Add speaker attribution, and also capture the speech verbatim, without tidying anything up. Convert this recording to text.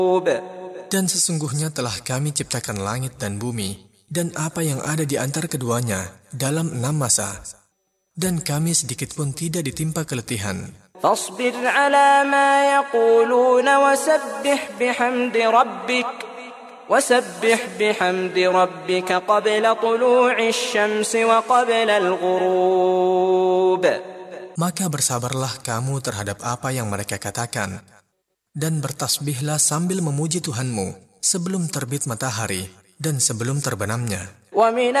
Speaker 1: Dan sesungguhnya telah kami ciptakan langit dan bumi, dan apa yang ada di antara keduanya dalam enam masa. Dan kami sedikit pun tidak ditimpa keletihan.
Speaker 2: فاصبر على ما يقولون وسبح بحمد ربك وسبح بحمد ربك قبل طلوع الشمس وقبل الغروب.
Speaker 1: Maka bersabarlah kamu terhadap apa yang mereka katakan, dan bertasbihlah sambil memuji Tuhanmu sebelum terbit matahari dan sebelum terbenamnya.